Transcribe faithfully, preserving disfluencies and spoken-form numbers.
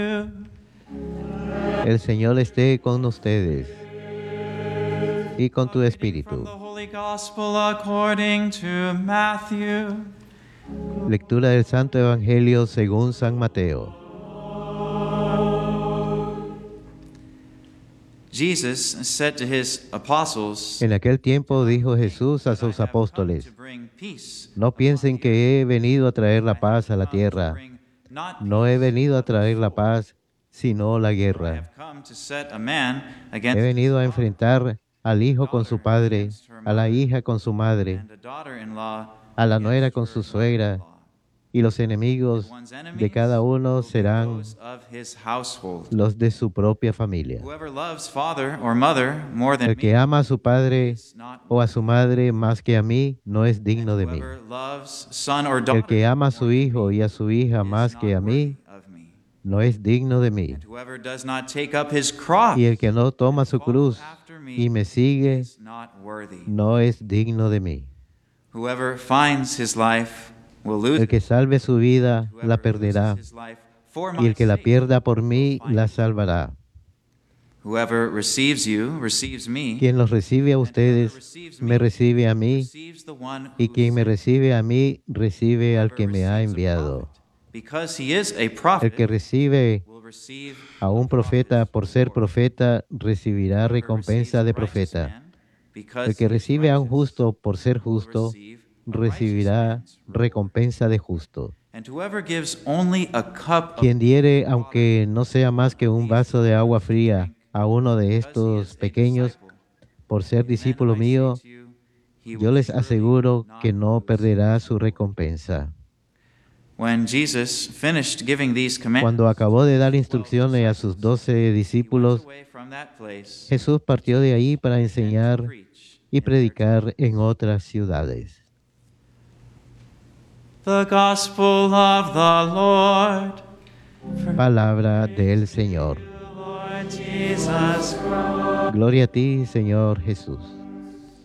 El Señor esté con ustedes y con tu espíritu. Lectura del Santo Evangelio según San Mateo. Jesus said to his apostles, En aquel tiempo dijo Jesús a sus apóstoles: No piensen que he venido a traer la paz a la tierra. No he venido a traer la paz, sino la guerra. He venido a enfrentar al hijo con su padre, a la hija con su madre, a la nuera con su suegra, y los enemigos de cada uno serán los de su propia familia. El que ama a su padre o a su madre más que a mí no es digno de mí. El que ama a su hijo y a su hija más que a mí no es digno de mí. Y el que no toma su cruz y me sigue no es digno de mí. El que salve su vida la perderá, y el que la pierda por mí la salvará. Quien los recibe a ustedes, me recibe a mí, y quien me recibe a mí, recibe al que me ha enviado. El que recibe a un profeta por ser profeta, recibirá recompensa de profeta. El que recibe a un justo por ser justo, recibirá recompensa de justo. Quien diere, aunque no sea más que un vaso de agua fría, a uno de estos pequeños, por ser discípulo mío, yo les aseguro que no perderá su recompensa. Cuando acabó de dar instrucciones a sus doce discípulos, Jesús partió de ahí para enseñar y predicar en otras ciudades. The Gospel of the Lord. Palabra del Señor. Gloria a ti, Señor Jesús.